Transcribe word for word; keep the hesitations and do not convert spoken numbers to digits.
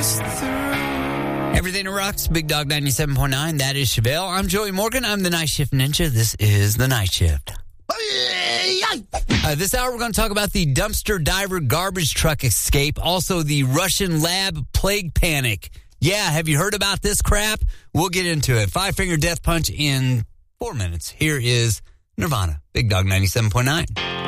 Everything that rocks, Big Dog ninety-seven point nine. That is Chevelle. I'm Joey Morgan. I'm the Night Shift Ninja. This is the Night Shift. Uh, this hour, we're going to talk about the dumpster diver garbage truck escape. Also, the Russian lab plague panic. Yeah, have you heard about this crap? We'll get into it. Five Finger Death Punch in four minutes. Here is Nirvana. Big Dog ninety-seven point nine.